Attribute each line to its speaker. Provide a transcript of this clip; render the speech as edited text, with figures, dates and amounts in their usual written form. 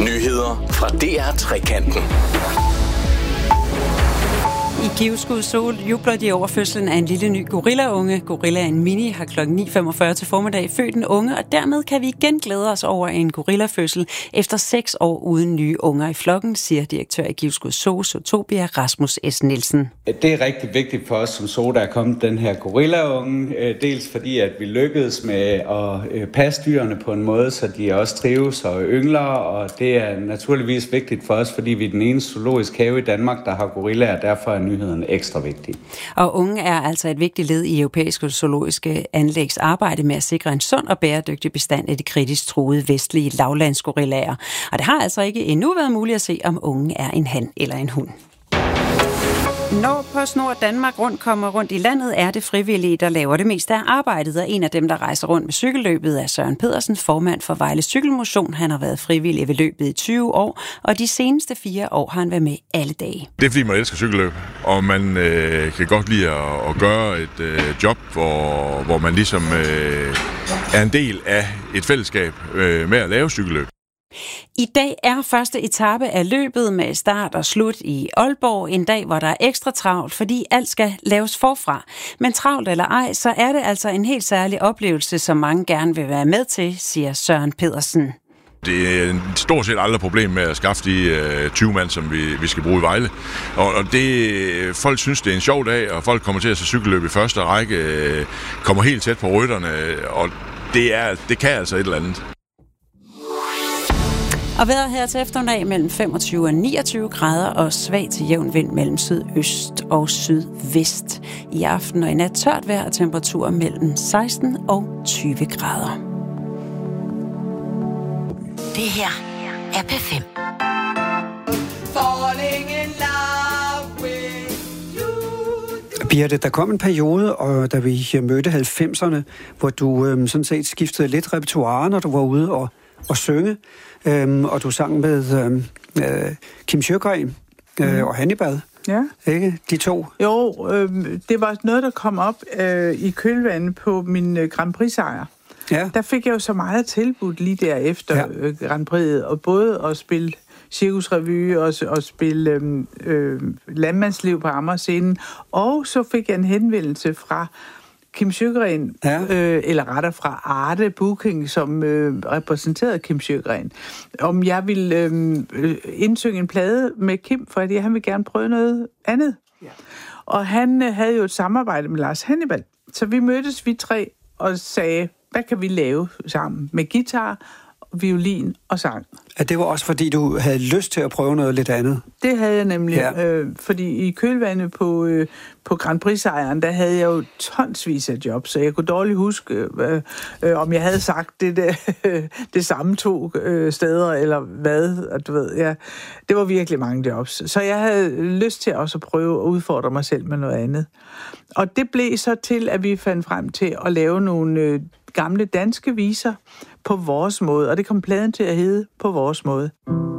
Speaker 1: Nyheder fra DR Trekanten.
Speaker 2: I Givskud Sol jubler de over fødslen af en lille ny gorillaunge. Gorillaen Mini har kl. 9.45 til formiddag født en unge, og dermed kan vi igen glæde os over en gorillafødsel efter 6 år uden nye unger i flokken, siger direktør i Givskud Sol, Zootopia Rasmus S. Nielsen.
Speaker 3: Det er rigtig vigtigt for os som Zoo, der er kommet den her gorillaunge. Dels fordi, at vi lykkedes med at passe dyrene på en måde, så de også trives og yngler, og det er naturligvis vigtigt for os, fordi vi er den eneste zoologisk have i Danmark, der har gorillaer, derfor er nyheden ekstra vigtig.
Speaker 2: Og unge er altså et vigtigt led i europæiske zoologiske anlægs arbejde med at sikre en sund og bæredygtig bestand af de kritisk truede vestlige lavlandsgorillaer. Og det har altså ikke endnu været muligt at se, om unge er en han eller en hund. Når PostNord Danmark kommer rundt i landet, er det frivillige, der laver det meste af arbejdet, og en af dem, der rejser rundt med cykelløbet, er Søren Pedersen, formand for Vejle Cykelmotion. Han har været frivillig ved løbet i 20 år, og de seneste 4 år har han været med alle dage.
Speaker 4: Det er fordi, man elsker cykelløb, og man kan godt lide at gøre et job, hvor man ligesom er en del af et fællesskab med at lave cykelløb.
Speaker 2: I dag er første etape af løbet med start og slut i Aalborg. En dag, hvor der er ekstra travlt, fordi alt skal laves forfra. Men travlt eller ej, så er det altså en helt særlig oplevelse, som mange gerne vil være med til, siger Søren Pedersen.
Speaker 4: Det er stort set aldrig problem med at skaffe de 20 mand, som vi skal bruge i Vejle. Og det, folk synes, det er en sjov dag, og folk kommer til at se cykelløb i første række, kommer helt tæt på rytterne, og det kan altså et eller andet.
Speaker 2: Og vejret her til eftermiddag mellem 25 og 29 grader og svag til jævn vind mellem sydøst og sydvest. I aften og i nat tørt vejr og temperatur mellem 16 og 20 grader.
Speaker 5: Det her er P5.
Speaker 6: Birte, der kom en periode, og da vi mødte 90'erne, hvor du sådan set skiftede lidt repertoire, når du var ude og synge. Og du sang med Kim Sjögren og Hannibal.
Speaker 7: Ja.
Speaker 6: Ikke? De to.
Speaker 7: Jo, det var noget, der kom op i kølvandet på min Grand Prix-sejr.
Speaker 6: Ja.
Speaker 7: Der fik jeg jo så meget tilbudt lige derefter Grand Prix'et, og både at spille cirkusrevy og spille landmandsliv på Amagerscenen, og så fik jeg en henvendelse fra Kim Sjögren, eller rettere fra Arte Booking, som repræsenterede Kim Sjögren, om jeg ville indsynge en plade med Kim, fordi han ville gerne prøve noget andet. Ja. Og han havde jo et samarbejde med Lars Hannibal, så vi mødtes, vi tre, og sagde, hvad kan vi lave sammen med guitar, violin og sang.
Speaker 6: Ja, det var også fordi, du havde lyst til at prøve noget lidt andet?
Speaker 7: Det havde jeg nemlig, fordi i kølvandet på Grand Prix-sejren, der havde jeg jo tonsvis af job, så jeg kunne dårligt huske, om jeg havde sagt det samme 2 steder, eller hvad, og du ved, ja, det var virkelig mange jobs. Så jeg havde lyst til også at prøve at udfordre mig selv med noget andet. Og det blev så til, at vi fandt frem til at lave nogle gamle danske viser på vores måde, og det kom pladen til at hedde På vores måde.